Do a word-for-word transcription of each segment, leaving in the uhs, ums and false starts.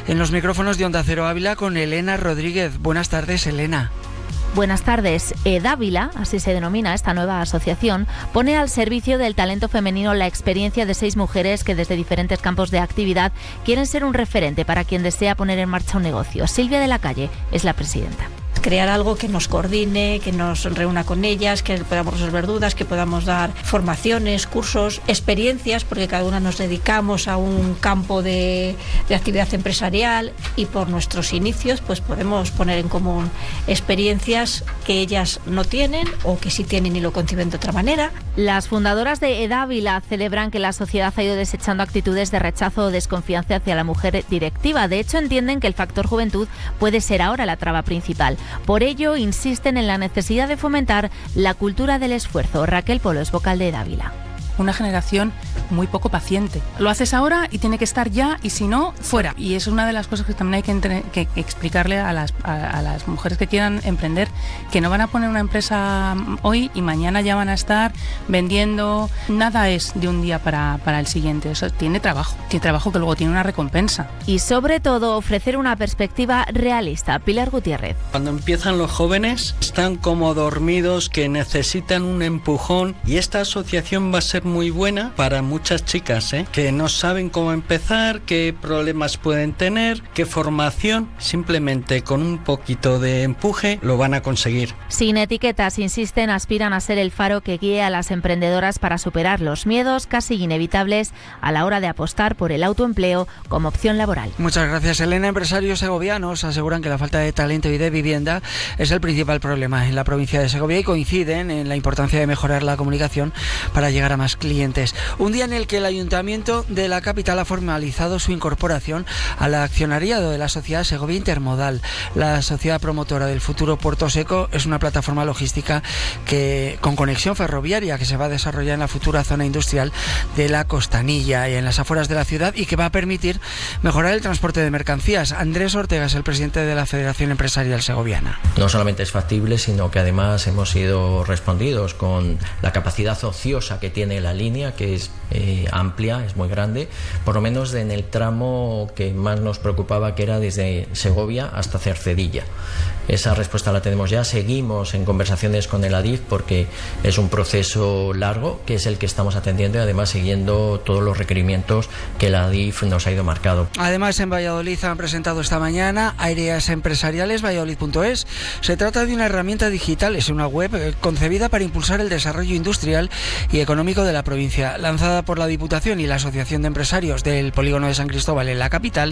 en los micrófonos de Onda Cero Ávila con Elena Rodríguez. Buenas tardes, Elena. Buenas tardes. Edávila, así se denomina esta nueva asociación, pone al servicio del talento femenino la experiencia de seis mujeres que desde diferentes campos de actividad quieren ser un referente para quien desea poner en marcha un negocio. Silvia de la Calle es la presidenta. Crear algo que nos coordine, que nos reúna con ellas, que podamos resolver dudas, que podamos dar formaciones, cursos, experiencias, porque cada una nos dedicamos a un campo de, de actividad empresarial y por nuestros inicios pues podemos poner en común experiencias que ellas no tienen o que sí tienen y lo conciben de otra manera. Las fundadoras de Edávila celebran que la sociedad ha ido desechando actitudes de rechazo o desconfianza hacia la mujer directiva. De hecho, entienden que el factor juventud puede ser ahora la traba principal. Por ello, insisten en la necesidad de fomentar la cultura del esfuerzo. Raquel Polo es vocal de Edávila. Una generación muy poco paciente. Lo haces ahora y tiene que estar ya, y si no, fuera. Y es una de las cosas que también hay que, entre, que explicarle a las, a, a las mujeres que quieran emprender, que no van a poner una empresa hoy y mañana ya van a estar vendiendo. Nada es de un día para, para el siguiente. Eso tiene trabajo. Tiene trabajo que luego tiene una recompensa. Y sobre todo, ofrecer una perspectiva realista. Pilar Gutiérrez. Cuando empiezan los jóvenes, están como dormidos, que necesitan un empujón, y esta asociación va a ser muy buena para muchas chicas, ¿eh? que no saben cómo empezar, qué problemas pueden tener, qué formación. Simplemente con un poquito de empuje lo van a conseguir. Sin etiquetas, insisten, aspiran a ser el faro que guíe a las emprendedoras para superar los miedos casi inevitables a la hora de apostar por el autoempleo como opción laboral. Muchas gracias, Elena. Empresarios segovianos aseguran que la falta de talento y de vivienda es el principal problema en la provincia de Segovia y coinciden en la importancia de mejorar la comunicación para llegar a más clientes. Un día en el que el Ayuntamiento de la capital ha formalizado su incorporación a la accionariado de la Sociedad Segovia Intermodal. La sociedad promotora del futuro Puerto Seco es una plataforma logística que con conexión ferroviaria que se va a desarrollar en la futura zona industrial de la Costanilla y en las afueras de la ciudad, y que va a permitir mejorar el transporte de mercancías. Andrés Ortega es el presidente de la Federación Empresarial Segoviana. No solamente es factible, sino que además hemos sido respondidos con la capacidad ociosa que tiene la línea, que es eh, amplia, es muy grande, por lo menos en el tramo que más nos preocupaba, que era desde Segovia hasta Cercedilla. Esa respuesta la tenemos ya. Seguimos en conversaciones con el Adif porque es un proceso largo, que es el que estamos atendiendo, y además siguiendo todos los requerimientos que el Adif nos ha ido marcado. Además, en Valladolid han presentado esta mañana Áreas Empresariales Valladolid punto es. Se trata de una herramienta digital, es una web concebida para impulsar el desarrollo industrial y económico de la provincia. Lanzada por la Diputación y la Asociación de Empresarios del Polígono de San Cristóbal en la capital,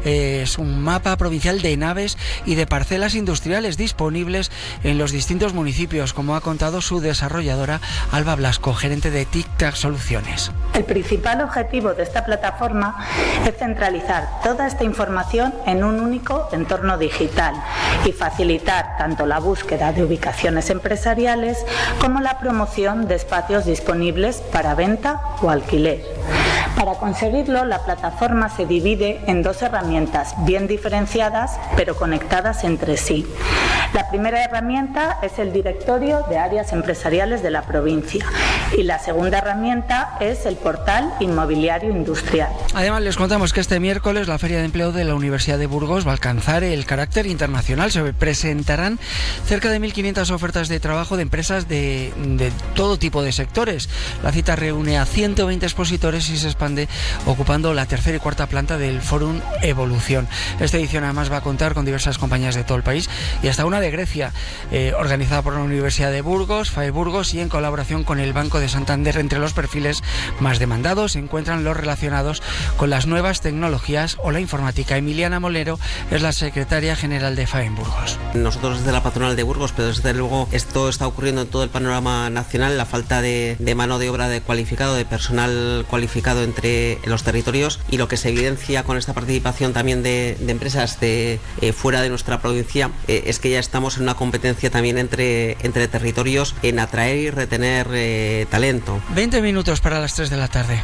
es un mapa provincial de naves y de parcelas industriales disponibles en los distintos municipios, como ha contado su desarrolladora Alba Blasco, gerente de Tic Tac Soluciones. El principal objetivo de esta plataforma es centralizar toda esta información en un único entorno digital y facilitar tanto la búsqueda de ubicaciones empresariales como la promoción de espacios disponibles para venta o alquiler. Para conseguirlo, la plataforma se divide en dos herramientas bien diferenciadas pero conectadas entre sí. La primera herramienta es el directorio de áreas empresariales de la provincia y la segunda herramienta es el portal inmobiliario industrial. Además, les contamos que este miércoles la Feria de Empleo de la Universidad de Burgos va a alcanzar el carácter internacional. Se presentarán cerca de mil quinientas ofertas de trabajo de empresas de, de todo tipo de sectores. La cita reúne a ciento veinte expositores y se expande ocupando la tercera y cuarta planta del Fórum Evolución. Esta edición además va a contar con diversas compañías de todo el país y hasta una de Grecia, eh, organizada por la Universidad de Burgos, F A E Burgos, y en colaboración con el Banco de Santander. Entre los perfiles más demandados se encuentran los relacionados con las nuevas tecnologías o la informática. Emiliana Molero es la secretaria general de F A E en Burgos. Nosotros desde la patronal de Burgos, pero desde luego esto está ocurriendo en todo el panorama nacional, la falta de, de mano de obra de cualificado, de personal cualificado entre los territorios, y lo que se evidencia con esta participación también de, de empresas de eh, fuera de nuestra provincia eh, es que ya estamos en una competencia también entre, entre territorios en atraer y retener eh, talento. veinte minutos para las tres de la tarde.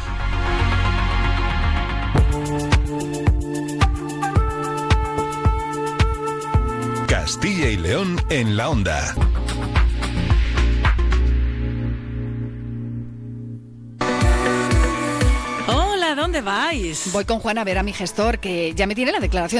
Castilla y León en la Onda. Hola, ¿dónde vais? Voy con Juan a ver a mi gestor, que ya me tiene la declaración